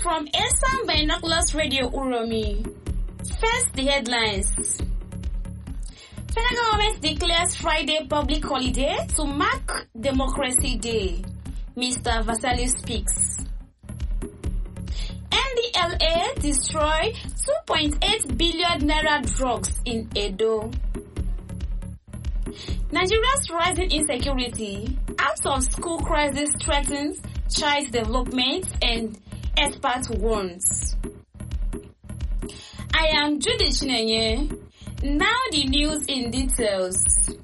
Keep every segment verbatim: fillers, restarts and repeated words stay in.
From Esan Binoculars Radio Uromi. First, the headlines. Federal government declares Friday public holiday to mark Democracy Day. Mister Vasaliu speaks. N D L A destroy two point eight billion naira drugs in Edo. Nigeria's rising insecurity, out of school crisis threatens child development and expert warns. I am Judy Chinenye. Now the news in details.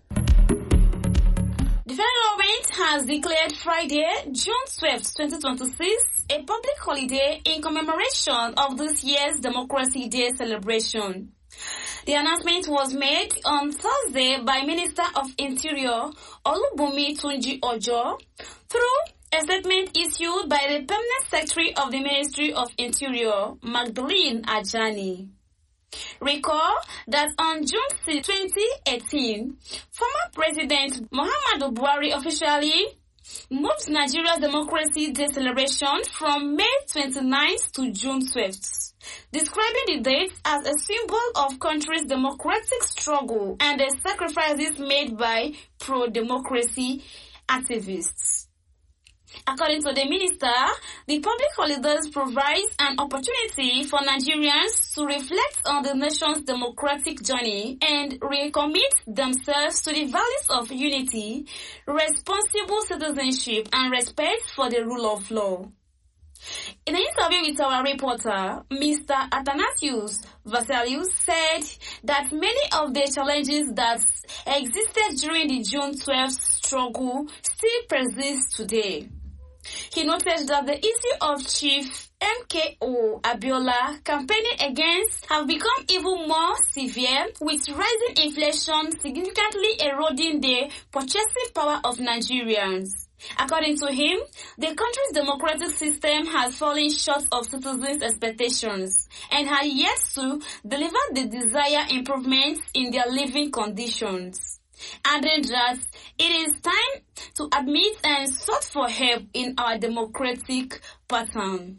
The federal government has declared Friday, June twelfth, twenty twenty-six, a public holiday in commemoration of this year's Democracy Day celebration. The announcement was made on Thursday by Minister of Interior Olubunmi Tunji Ojo through a statement issued by the Permanent Secretary of the Ministry of Interior, Magdalene Ajani. Recall that on June sixth, twenty eighteen, former President Muhammadu Buhari officially moved Nigeria's Democracy Day celebration from May twenty-ninth to June twelfth, describing the date as a symbol of country's democratic struggle and the sacrifices made by pro-democracy activists. According to the minister, the public holidays provides an opportunity for Nigerians to reflect on the nation's democratic journey and recommit themselves to the values of unity, responsible citizenship, and respect for the rule of law. In an interview with our reporter, Mister Athanasius Vasaliu said that many of the challenges that existed during the June twelfth struggle still persist today. He noted that the issue of Chief M K O Abiola campaigning against have become even more severe, with rising inflation significantly eroding the purchasing power of Nigerians. According to him, the country's democratic system has fallen short of citizens' expectations and has yet to deliver the desired improvements in their living conditions, adding that it is time to admit and sought for help in our democratic pattern.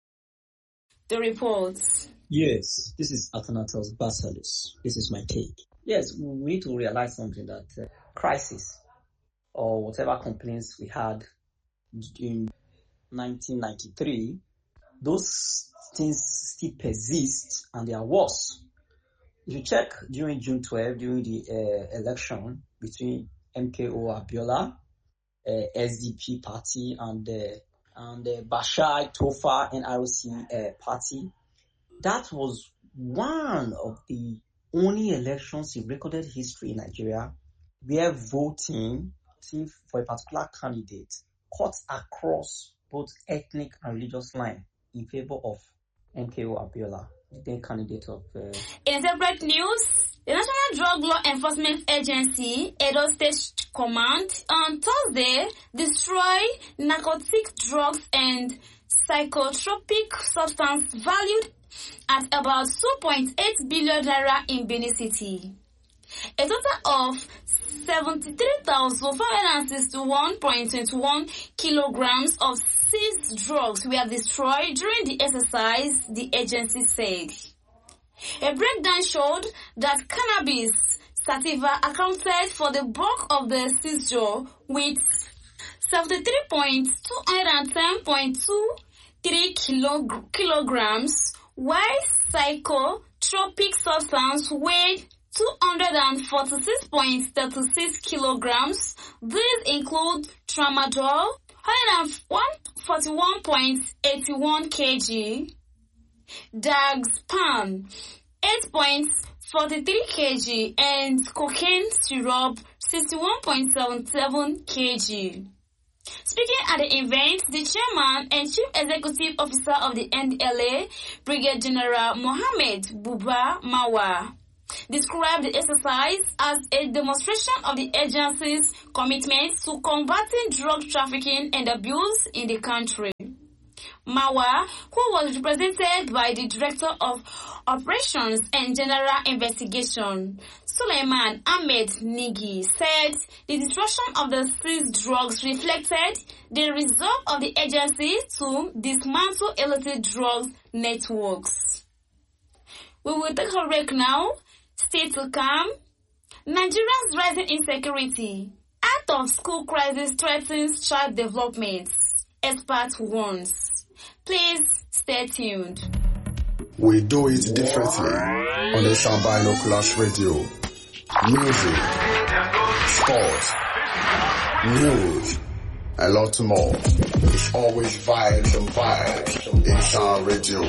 The reports. Yes, this is Athanasius Vasaliu. This is my take. Yes, we need to realize something, that uh, crisis or whatever complaints we had in nineteen ninety-three, those things still persist and they are worse. If you check during June twelfth, during the uh, election between M K O Abiola, uh, S D P party, and uh, and uh, Bashir Tofa N R C uh, party, that was one of the only elections in recorded history in Nigeria where voting for a particular candidate cut across both ethnic and religious lines in favor of M K O Abiola, the then candidate of... Uh... In separate news, the National Drug Law Enforcement Agency, Edo State Command, on Thursday destroyed narcotic drugs and psychotropic substance valued at about two point eight billion naira in Benin City. A total of seventy-three thousand five hundred sixty-one point two one kilograms of seized drugs were destroyed during the exercise, the agency said. A breakdown showed that cannabis sativa accounted for the bulk of the seizure with seventy-three point two ten point two three kilog- kilograms, while psychotropic substance weighed two hundred forty-six point three six kilograms. These include tramadol, one hundred forty-one point eight one kilograms, Dagspam, eight point four three kilograms, and cocaine syrup, sixty-one point seven seven kilograms. Speaking at the event, the chairman and chief executive officer of the N D L A, Brigadier General Mohammed Buba Mawa, described the exercise as a demonstration of the agency's commitment to combating drug trafficking and abuse in the country. Mawa, who was represented by the Director of Operations and General Investigation, Suleiman Ahmed Nigi said the destruction of the seized drugs reflected the resolve of the agency to dismantle illicit drugs networks. We will take a break now. Stay to come. Nigeria's rising insecurity. Out of school crisis threatens child development. Expert warns. Please stay tuned. We do it differently on the Sound Binoculars Radio. Music, sports, news, a lot more. It's always vibes and vibes in Sound Radio.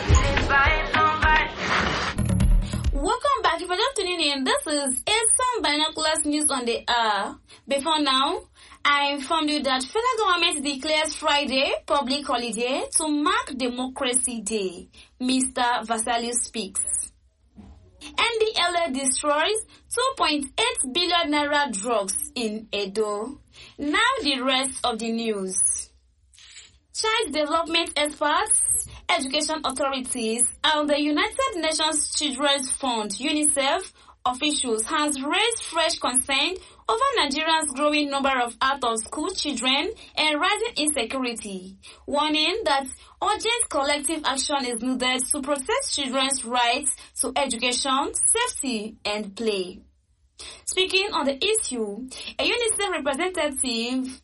Welcome back. If you're just tuning in, this is Sound Binoculars News on the Air. Before now, I informed you that federal government declares Friday public holiday to mark Democracy Day. Mister Vasali speaks. N D L A destroys two point eight billion naira drugs in Edo. Now the rest of the news. Child development experts, education authorities, and the United Nations Children's Fund (UNICEF) officials has raised fresh concern over Nigeria's growing number of out-of-school children and rising insecurity, warning that urgent collective action is needed to protect children's rights to education, safety, and play. Speaking on the issue, a UNICEF representative,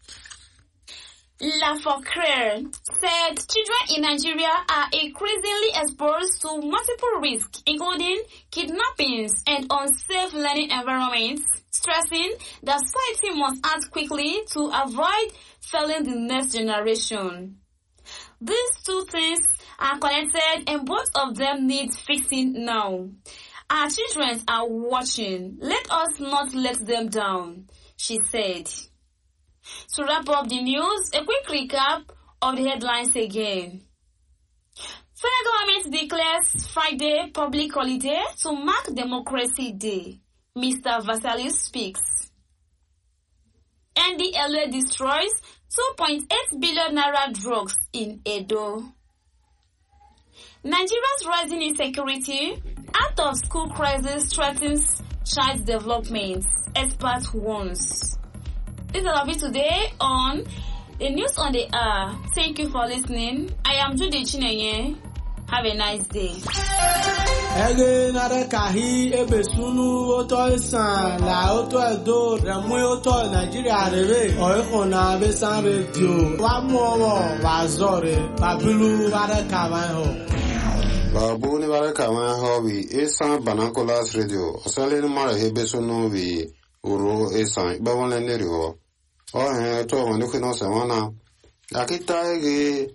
Lafocre, said children in Nigeria are increasingly exposed to multiple risks, including kidnappings and unsafe learning environments, stressing that society must act quickly to avoid failing the next generation. These two things are connected and both of them need fixing now. Our children are watching. Let us not let them down, she said. To wrap up the news, a quick recap of the headlines again. Federal government declares Friday public holiday to mark Democracy Day. Mister Vasali speaks. N D L A destroys two point eight billion naira drugs in Edo. Nigeria's rising insecurity, out of school crisis threatens child development. Expert warns. This is all of it today on the News on the Air. Thank you for listening. I am Judy Chinenye. Have a nice day. Ege nare kahi ebe sunu oto isan la oto edo remu oto Nigeria rebe oiko na besan radio wa mo wa zore babilu bare kawan ho babu ni bare kawan ho bi Sound Binoculars Radio osale ni mara hebe sunu bi uro isan ba won le neri ho o he to won ko no se wana akita ege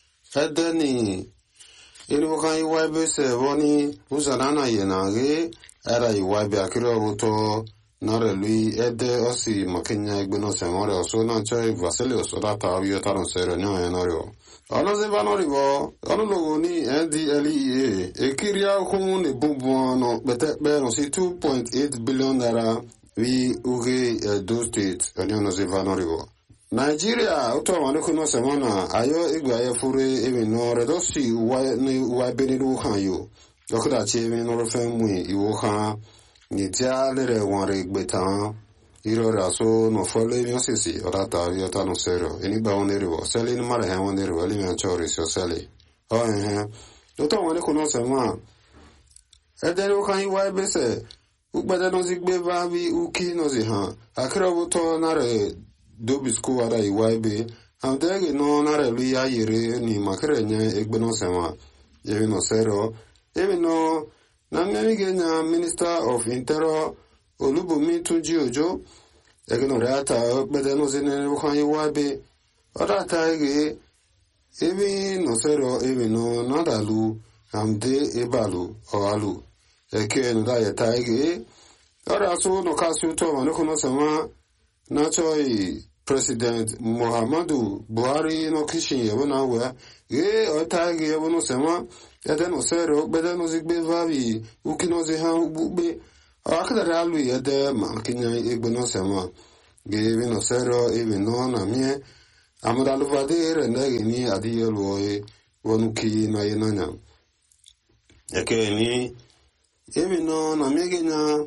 edeni Ilu kan iwaibe se boni uzanana yenage era iwaibe akiro buto nare lui ede osi makenya igbeno se more oso na chai vaseli oso data abiyo taron sero nyo enorio ono se banori bo ono logo ni N D L E A ekiria humu ne bubu no bete be no si two point eight billion naira vi uge Edo State ono se banori bo Nigeria uto wanu kuno semana ayo igwe aye fure emi no redosi wa ni wa beniru han yo dokda che mi no fe mu iwo han ni ja lere wan re gbetan iro raso no fole mi osisi orata yo ta no sero eni ba onere wo sele ni mara han onere wo li mi chori so sele o eh uto wanu kuno semana edere kan iwa bese ugbede no zigbe ba bi uki no zi han akra buto na re Dobi school ada iwaibe amdege no nare lu ya yire ni makere nya egbeno sema yevi no sero yevi no na mmege nya Minister of Interior Olubumi Tunji Ojo egeno reata bede no zene ko iwaibe oda ta ege yevi no sero yevi no nadalu amde ebalu oalu eke no da yeta ege ora so no kasu to no kono sema Nachoi President Muhammadu Buhari no kishin yebona wa e otagi yebono sema yede no sero bede no zigbe vavi ukino ze han ubube akadara alu yede ma kinya egbe no sema ge bi no sero e bi no na mie amada lu vade re ndege ni adiyelo e wonuki na yenanya eke ni ebi no na mege nya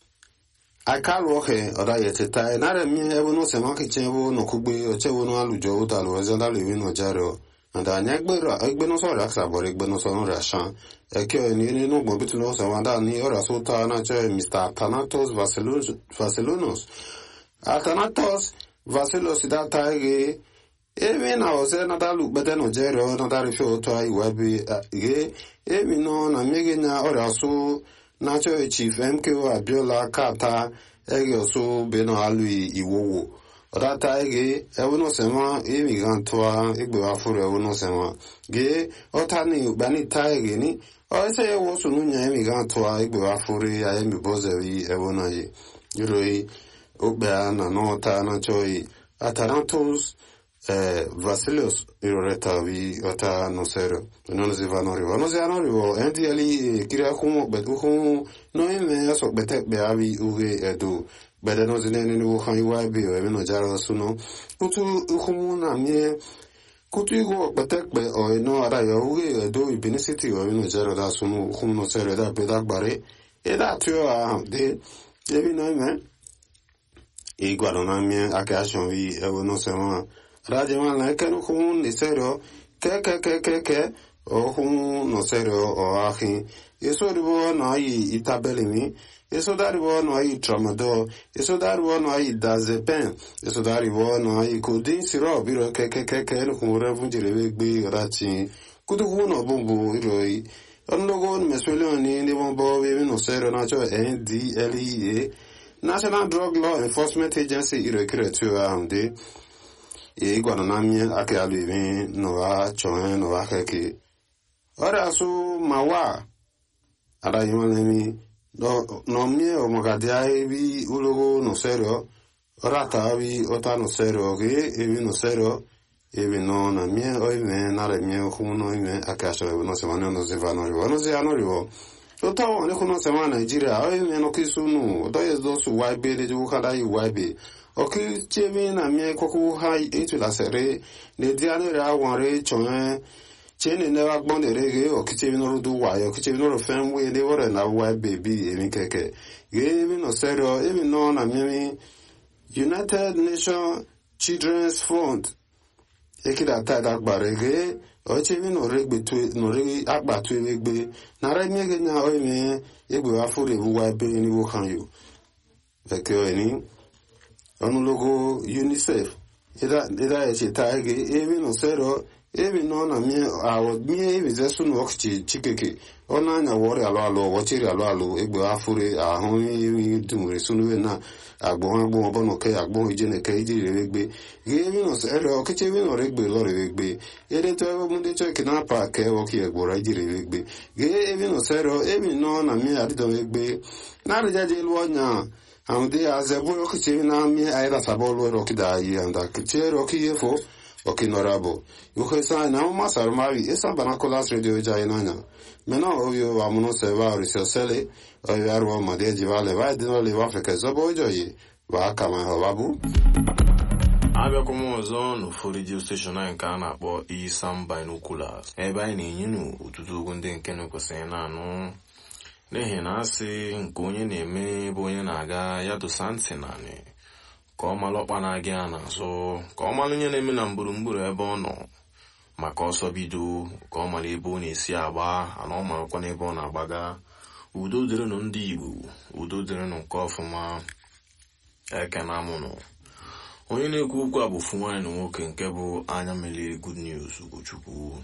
akalu ohe oda yeteta na re mi ebo no se ma kichen bo no kugbe o chewo no alujo o dalu ezanda le wi no jaro and anya gbero egbe no so ra sa bore egbe no so no ra shan e ke ni ni no gbo bitu no so wanda ni ora so ta na che Mister Thanatos Vasilos Vasilonos Athanatos Vasilos da taige ebi na o se na dalu bete no jero na dari fo to ai webi ge ebi no na mege nya ora so na cho Chief M K O Abiola kata ege so be no alui iwowo odata ege ewo no sema emi gantoa egbe wa furu ewo no sema ge otani bani ta ege ni o se ewo so nunya emi gantoa egbe wa furu ya emi bozewi ewo na ye yuroi ogbe na no ta na choi Athanatos eh Vasilios iroreta vi ota no sero no nos va no rivo no se no rivo enti ali kira como betu como no me aso bete be avi uge edu bede no zene ni wo kan iwa bi o no jaro suno kutu como na mie kutu igo bete be o no ara yo uge edu ibinity o no jaro da suno como no sero da be da bare e da tio a de debi no me e guardo na mie akashon vi e no sema Rajaman la que no como ni serio que que que que que o como no serio o ahi eso ribo no ai itabelimi eso daribo no ai tramadol eso daribo no ai dazepin eso daribo no ai codeine syrup biro que que que que no como revunjire gbe rati kudu no bombo iroi onno gon mesuelo ni ni bombo be no serio na cho N D L E A National Drug Law Enforcement Agency iroi kretu amde e guarda na mia ake aluive no va choen no va ke ora su mawa ada yimani no no mie o magadia ebi ulogo no serio ora ta vi ota no serio ke ebi no serio ebi no na mie o ime na re mie como no ime akasho no se mano no se va no rivo no se ano rivo ota o ne kono se ma Nigeria o ime no kisunu do yes do su waibe de ju kada yi waibe oki chemi na mie koku hai etu la sere ne diane ra wanre chon chene ne wa gbon de rege oki chemi no du wa yo oki chemi no fen we de wore na wa baby emi keke ge mi no sero emi no na mie United Nations Children's Fund ekida ta da gbarege o chemi no regbe tu no regi agba tu egbe na ra mie ge nya o mi egbe wa fure bu wa be ni wo kan yo eke o ni onu logo UNICEF ida ida e cheta ege ebi no sero ebi no na mi awo mi ebi zesu no okchi chikeke ona anya wori alo alo wochiri alo alo egbe afure ahun ebi dumure sunu na agbo agbo obo no ke agbo ijene ke ijire egbe ebi no sero okiche ebi no regbe lo regbe ere to ebo munde cho kina pa ke oki egbora ijire egbe ebi no sero ebi no na mi adido egbe na rejaje lu onya Amde azebo okiche na mi aida sabolo rokida yi anda kiche roki yefo okinorabo yukhesa na masar mari esa banakolas radio jainanya mena ovyo amuno seva risosele oyarwo made jivale va dino le va feke zobo joyi va kama hababu abịa kuma ọzọ n'ofu redio station anyị nke a na-akpọ Isam Binoculars ebe anyị na-enye nu ụtụtụ ugwu ndị nke na-ekwesịghị na-anụ n'ihi na asị nke onye na-eme bụ onye na-aga ya dosa ntị naanị ka ọ malụ ọkpa na-aga ya n'azụ ka ọ malụ onye na-eme na mgburugburu ebe ọ nọ maka ọsọ bido ka ọ malụ ebe ọ na-esi agba ana ọ marakwa n'ebe ọ na-agbaga udo dịrịnụ ndị Igbo udo dịrịnụ nke ọfụma eke na amụnụ onye na-ekwu okwu a bụ ofu nwaanyị na nwoke nke bụ anya mmiri Good News Ugochukwu.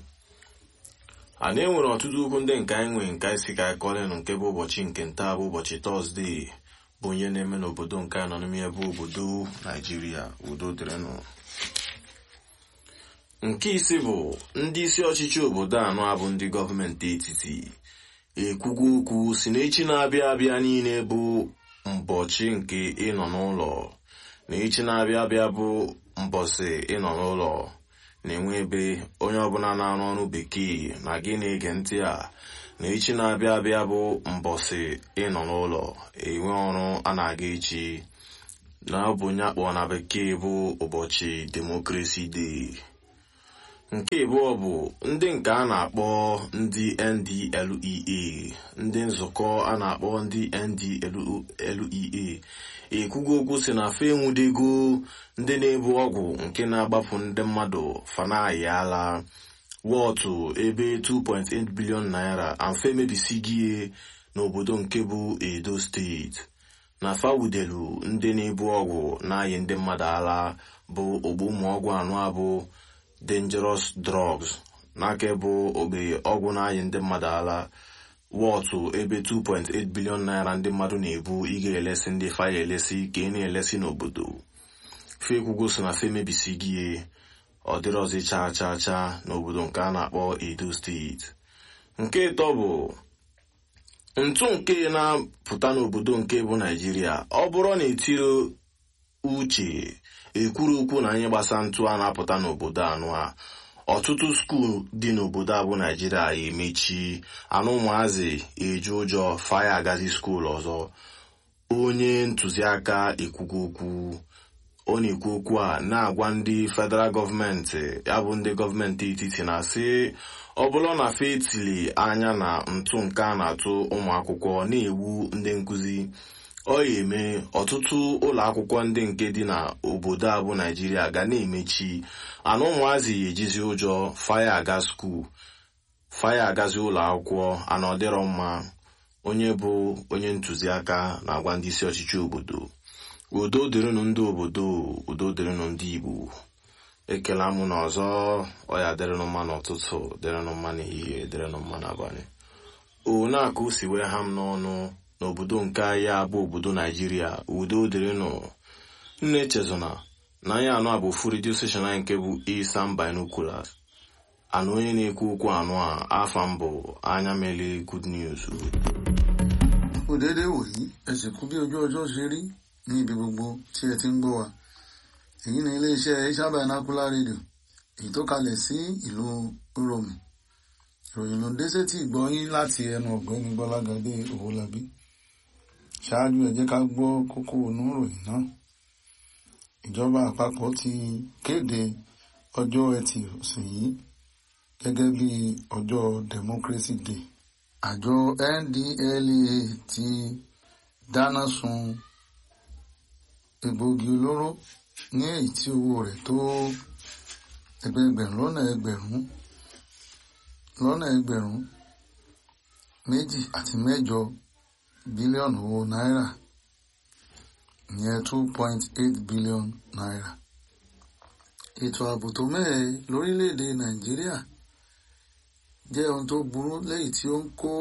Anyị nwere ọtụtụ okwu ndị nke anyị nwere nke anyị si ka anyị kọọlenụ nke bụ ụbọchị nke nta bụ ụbọchị Tọzdee bụ onye na-eme n'obodo nke anyị nọ n'ime ebe obodo Naijiria udo dịrịnụ. Nke isi bụ ndị isi ọchịchị obodo anọ abụ ndị gọọmenti etiti ekwugo okwu si na echi na-abịa abịa niile bụ mbọchị nke ịnọ n'ụlọ na echi na-abịa abịa bụ mbọsị ịnọ n'ụlọ na-enwe ebe onye ọbụla na-arụ ọrụ bekee na gị na-ege ntị a na echi na-abịa abịa bụ mbọsị ịnọ n'ụlọ enwe ọrụ a na-aga echi na ọ bụ onye akpọ na bekee bụ ụbọchị Democracy Day. nke abụọ bụ ndị nke a na-akpọ ndị N D L E A, ndị nzukọ a na-akpọ ndị N D L E A ekwugo okwu si na fa enwudego ndị na-ebu ọgwụ nke na-agbapụ ndị mmadụ fanaghị ala wọtụ ebe two point eight billion naira amfe mebisigie n'obodo nke bụ Edo steeti na fawudelu ndị na-ebu ọgwụ na-ayị ndị mmadụ ala bụ ogbu ụmụ ọgwụ anụ abụ dangerous drugs n'aka bụ ogbe ọgwụ na-ayị ndị mmadụ ala wọtụ ebe two point eight billion naira ndị mmadụ na-ebu ị ga-elesi ndị faya elesi ka ị na-elesi n'obodo fekwugo so na fe mebisigie ọ dịrọzi chaa chaa chaa n'obodo nke a na-akpọ Edo steeti. Nke ịtọ bụ ntụ nke na-apụta n'obodo nke bụ Naijiria. Ọ bụrụ na etiri uche ekwuru okwu na anyị gbasa ntụ a na-apụta n'obodo anụ a, ọtụtụ skuul dị n'obodo a bụ Naijiria emechi, anụ ụmụazị eju ụjọ faya agazi skuul ọzọ. Onye ntụziaka ekwugo okwu ọ na-ekwu okwu a na-agwa ndị federal gọọmenti ya bụ ndị gọọmenti etiti na-asị ọ bụrụ na fa etili anya na ntụ nke a na-atụ ụmụ akwụkwọ na-ewu ndị nkụzi, ọ ya eme ọtụtụ ụlọ akwụkwọ ndị nke dị na obodo a bụ Naijiria ga na-emechi, anụ ụmụazị ejizi ụjọ faya aga skuul faya agazi ụlọ akwụkwọ ana ọ dịrọ mma. Onye bụ onye ntụziaka na-agwa ndị isi ọchịchị obodo udo dịrịnụ ndị obodo, udo dịrịnụ ndị Igbo. Ekele amụ na ọzọ, ọ ya dịrịnụ mma n'ụtụtụ, dịrịnụ mma n'ehihie, dịrịnụ mma n'abalị. O na-aka o si wee ha m n'ọnụ n'obodo nke ya bụ obodo Naijiria, udo dịrịnụ. Nne Chezona na anyị anụ a bụ ofu redio station anyị nke bụ Isam Binoculars. Anụ onye na-ekwu okwu anụ a afa mbụ anya mele good news. Òdèdè wòyí ẹ̀sìn kú bí ojú ọjọ́ ṣe rí ní ibi gbogbo tí ẹ ti ń gbọ́ wa. Èyí ni iléeṣẹ́ Isam Binocular Radio, èyí tó kalẹ̀ sí ìlú Uromi. Ìròyìn ló dé sétí ìgbọ́yín láti ẹnu ọ̀gbẹ́ni Gbọ́lágadé Owólabí. Ṣáájú ẹ jẹ́ ká gbọ́ kókó inú ìròyìn náà. Ìjọba àpapọ̀ ti kéde ọjọ́ Ẹtì ọ̀sẹ̀ yìí gẹ́gẹ́ bí ọjọ́ Democracy Day. Àjọ N D L E A ti dáná sun egbògi olóró ní èyí tí owó rẹ̀ tó ẹgbẹ̀ẹgbẹ̀rún lọ́nà ẹgbẹ̀rún lọ́nà ẹgbẹ̀rún méjì àti mẹ́jọ bílíọ̀nù owó náírà, ìyẹn two point eight billion naira. Ètò ààbò tó mẹ́hẹ lórílẹ̀‐èdè Nàìjíríà jẹ́ ohun tó burú lẹ́yìn tí ó ń kó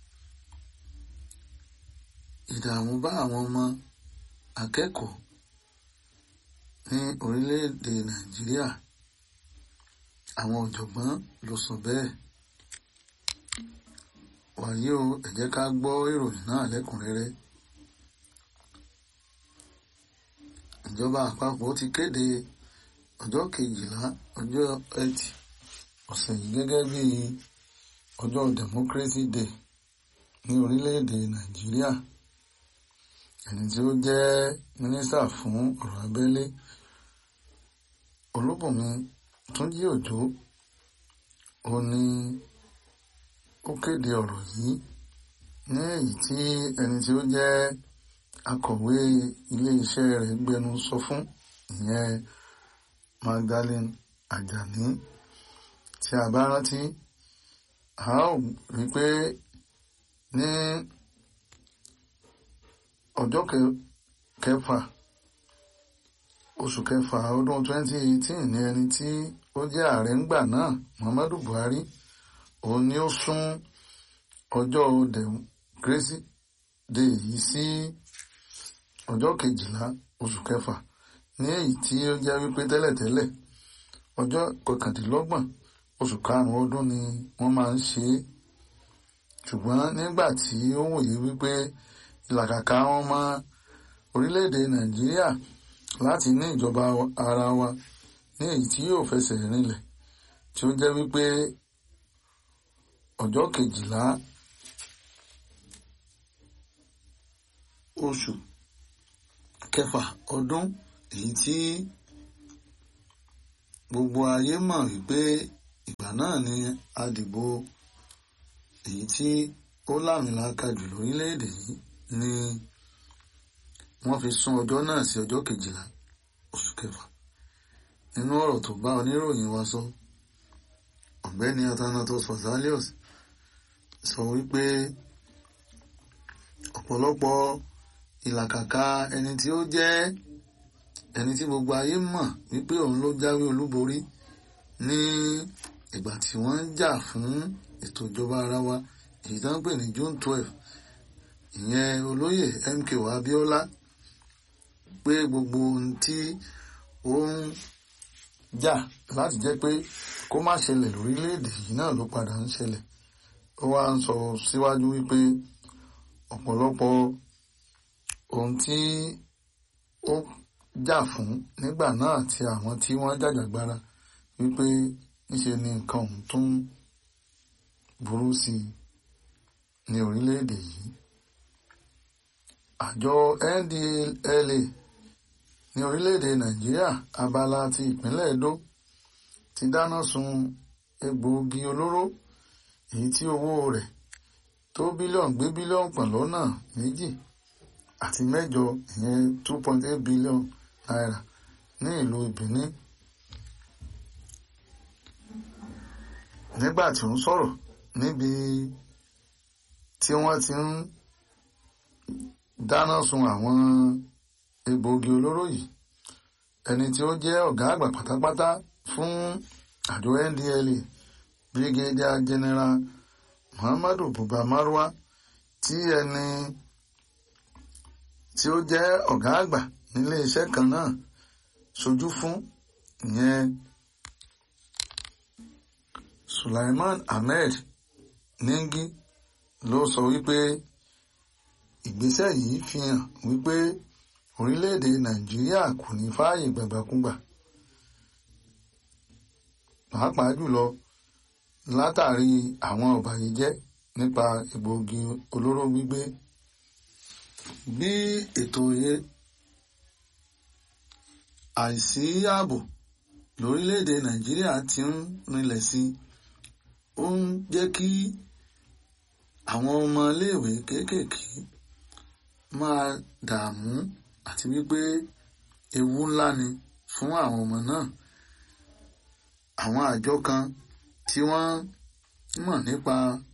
ìdààmú bá àwọn ọmọ akẹ́kọ̀ọ́ ní orílẹ̀‐èdè Nàìjíríà. Àwọn ọ̀jọ̀gbọ́n ló sọ bẹ́ẹ̀. Wàyí o, ẹ jẹ́ ká gbọ́ ìròyìn náà lẹ́kùnrẹ́rẹ́. Ìjọba àpapọ̀ ti kéde ọjọ́ kejìlá ọjọ́ Ẹtì ọ̀sẹ̀ yìí gẹ́gẹ́ bí ọjọ́ Democracy Day ní orílẹ̀-èdè Nàìjíríà. Ẹni tí ó jẹ́ mínísítà fún ọ̀rọ̀ abẹ́lé Olúbùnmi Túnjí Òjó ó ní ó kéde ọ̀rọ̀ yìí ní èyí tí ẹni tí ó jẹ́ akọ̀wé ilé-iṣẹ́ rẹ̀ gbẹnu sọ fún, ìyẹn Magdalene Ajani. Tí a bá rántí, a ó rí pé ní ọjọ́ kẹfà oṣù kẹfà ọdún twenty eighteen ní ẹni tí ó jẹ́ ààrẹ ńgbà náà Muhammadu Buhari òun ni ó sún ọjọ́ Democracy Day yìí sí ọjọ́ kejìlá oṣù kẹfà, ní èyí tí ó jẹ́ wípé tẹ́lẹ̀tẹ́lẹ̀ ọjọ́ kọkàndínlọ́gbọ̀n oṣù karùn-ún ọdún ni wọ́n máa ń ṣe é. Ṣùgbọ́n nígbà tí ó wòye wípé ìlàkàkà wọn mọ orílẹ̀-èdè Nàìjíríà láti ní ìjọba ara wa ní èyí tí yóò fẹsẹ̀ rinlẹ̀, tí ó jẹ́ wípé ọjọ́ kejìlá oṣù kẹfà ọdún èyí tí gbogbo ayé mọ̀ wípé ìgbà náà ni àdìbò èyí tí ó láàmìlàaka jù lórílẹ̀-èdè yìí ni wọ́n fi sún ọjọ́ náà sí ọjọ́ kejìlá oṣù kẹfà. Nínú ọ̀rọ̀ tó bá oníròyìn wa sọ, ọ̀gbẹ́ni Athanatos Fasalios sọ wípé ọ̀pọ̀lọpọ̀ ìlàkàkà ẹni tí ó jẹ́ ẹni tí gbogbo ayé mọ̀ wípé òun ló jáwé olúborí ní ìgbà tí wọ́n ń jà fún ètò ìjọba ara wa èyí tó ń pè ní June twelve, ìyẹn olóyè M K O Abiola, pé gbogbo ohun tí ó ń jà láti jẹ́ pé kó má ṣẹlẹ̀ lórílẹ̀-èdè yìí náà ló padà ń ṣẹlẹ̀. Ó wá ń sọ síwájú wípé ọ̀pọ̀lọpọ̀ ohun tí ó jà fún nígbà náà àti àwọn tí wọ́n jàjàgbara wípé níṣe ni nǹkan ọ̀hún tún burú sí i ní orílẹ̀-èdè yìí. Àjọ N D L A ní orílẹ̀-èdè Nàìjíríà abala ti ìpínlẹ̀ Edo ti dáná sun egbòogi olóró èyí tí owó rẹ̀ tó bílíọ̀nù gbé bílíọ̀nù pọ̀ lọ́nà méjì àti mẹ́jọ, ìyẹn two point eight billion naira ní ìlú Benin. Nígbà tí ó ń sọ̀rọ̀ níbi tí wọ́n ti ń dáná sun àwọn egbòogi olóró yìí, ẹni tí ó jẹ́ ọ̀gá àgbà pátápátá fún àjọ N D L A, Brigadier General Muhammadu Buba Marwa, tí ẹni tí ó jẹ́ ọ̀gá àgbà nílé iṣẹ́ kan náà ṣojú fún, ìyẹn Sulaiman Ahmed Ningi, ló sọ wípé ìgbésẹ̀ yìí fi hàn wípé orílẹ̀-èdè Nàìjíríà kò ní fààyè gbàgbàkúgbà, pàápàá jùlọ látàrí àwọn ọ̀bàyéjẹ́ nípa egbòogi olóró gbígbé. Bí ètò yẹ àìsí ààbò lórílẹ̀-èdè Nàìjíríà ti ń rinlẹ̀ sí, ó ń jẹ́ kí àwọn ọmọ iléèwé kéékèèké máa dààmú àti wípé ewu ńlá ni fún àwọn ọmọ náà. Àwọn àjọ kan tí wọ́n mọ̀ nípa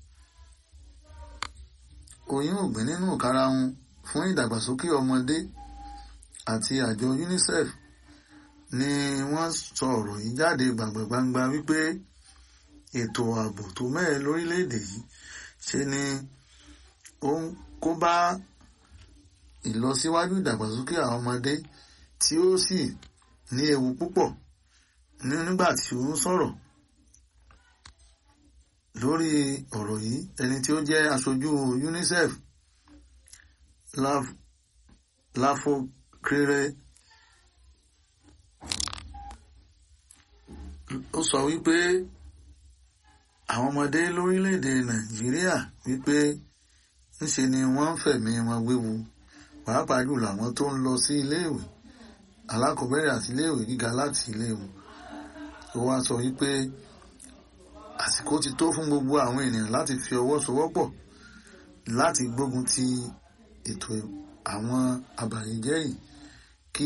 oyún ògbìn nínú ìkarahun fún ìdàgbàsókè ọmọdé àti àjọ UNICEF ni wọ́n sọ ọ̀rọ̀ yìí jáde gbàngbàngbà wípé ètò ààbò tó mẹ́ẹ̀ lórílẹ̀-èdè yìí ṣe ni ó ń kó bá ìlọsíwájú ìdàgbàsókè àwọn ọmọdé, tí ó sì ní ewu púpọ̀. Nígbà tí ó ń sọ̀rọ̀ lórí ọ̀rọ̀ yìí, ẹni tí ó jẹ́ aṣojú UNICEF Láfọkéré ó sọ wípé àwọn ọmọdé lórílẹ̀-èdè Nàìjíríà wípé ńṣe ni wọ́n ń fẹ̀mí wọn wéwu, pàápàá jùlọ àwọn tó ń lọ sí iléèwé alákọ̀ọ́bẹ̀rẹ̀ àti iléèwé gíga láti iléèwé. Ó wá sọ wípé àsìkò ti tó fún gbogbo àwọn ènìyàn láti fi ọwọ́ sowọ́pọ̀ láti gbógun ti ètò àwọn abàyéjẹ́ yìí, kí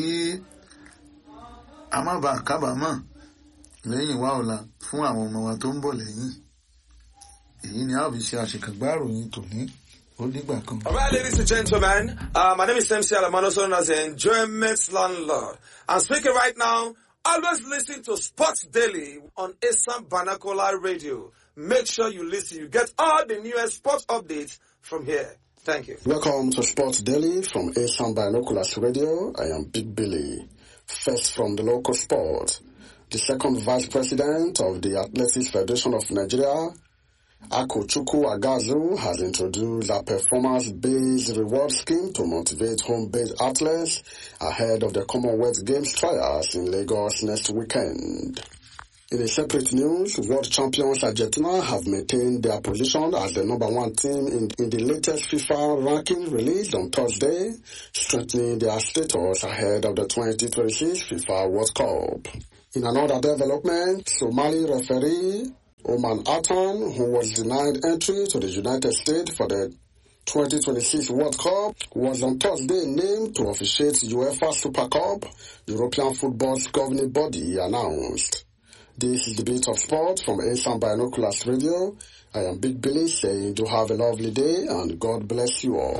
a má bàa kábàámọ̀ lẹ́yìn wá ọ̀la fún àwọn ọmọ wa tó ń bọ̀ lẹ́yìn. Èyí ni a ó fi ṣe àṣekàgbá ìròyìn tòní. All right, ladies and gentlemen, uh, my name is M C Alamano, also known as the Enjoyment Landlord. I'm speaking right now. Always listen to Sports Daily on Isam Banakola Radio. Make sure you listen. You get all the newest sports updates from here. Thank you. Welcome to Sports Daily from Isam Banakola Radio. I am Big Billy. First from the local sport. The second vice president of the Athletics Federation of Nigeria, Akochukwu Agazu, has introduced a performance-based reward scheme to motivate home-based athletes ahead of the Commonwealth Games trials in Lagos next weekend. In a separate news, world champions Argentina have maintained their position as the number one team in, in the latest FIFA ranking released on Thursday, strengthening their status ahead of the twenty twenty-six FIFA World Cup. In another development, Somali referee Oman Athan, who was denied entry to the United States for the twenty twenty-six World Cup, was on Thursday named to officiate UEFA Super Cup, European football's governing body announced. This is the Beat of Sport from Asian Binoculars Radio. I am Big Billy saying do have a lovely day and God bless you all.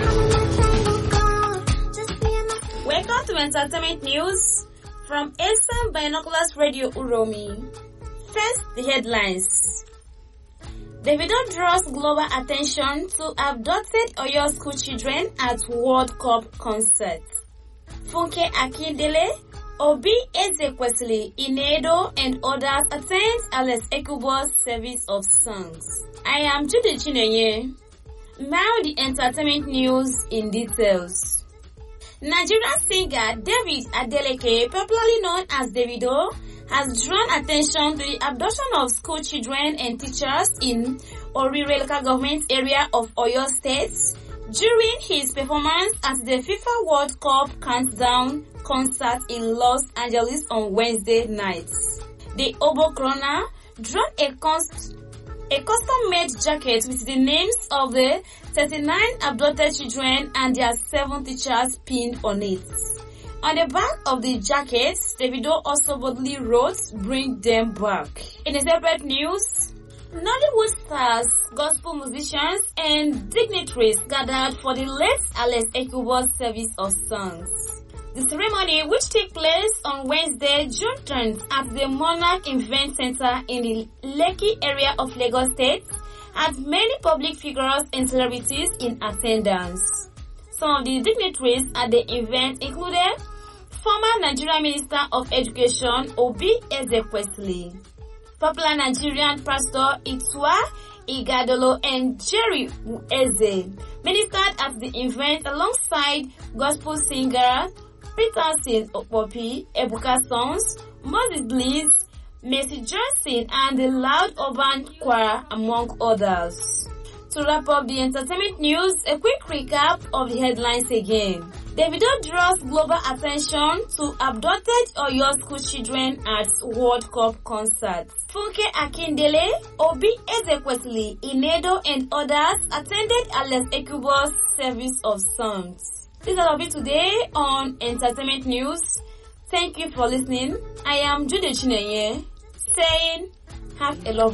Welcome to Entertainment News from Asian Binoculars Radio Uromi. First, the headlines. Davido draws global attention to abducted Oyo school children at World Cup concert. Funke Akindele, Obi Ezekwesili, Inedo, and others attend Alex Ekubo's service of songs. I am Judy Chinenye. Now the entertainment news in details. Nigerian singer David Adeleke, popularly known as Davido, has drawn attention to the abduction of school children and teachers in Orire local government area of Oyo State during his performance at the FIFA World Cup Countdown concert in Los Angeles on Wednesday night. The Obo Corona drawn a, const- a custom-made jacket with the names of the thirty-nine abducted children and their seven teachers pinned on it. On the back of the jacket, Davido also boldly wrote, "Bring them back." In a separate news, Nollywood stars, gospel musicians, and dignitaries gathered for the late Alex Ekubo's service of songs. The ceremony, which took place on Wednesday, June tenth, at the Monarch Event Center in the Lekki area of Lagos State, had many public figures and celebrities in attendance. Some of the dignitaries at the event included former Nigerian Minister of Education Obi Ezekwesili, popular Nigerian pastor Itua Igadolo, and Jerry Eze ministered at the event alongside gospel singer Peterson Opopi, Ebuka Sons, Moses Bliss, Mercy Johnson, and the Loud Urban Choir, among others. To wrap up the entertainment news, a quick recap of the headlines again. Davido draws global attention to abducted Oyo school children at World Cup concert. Funke Akindele, Obi Ezekwesili, Inedo, and others attended Alex Ekubo's service of songs. This is all of it today on Entertainment News. Thank you for listening. I am Judy Chinenye, saying have a lovely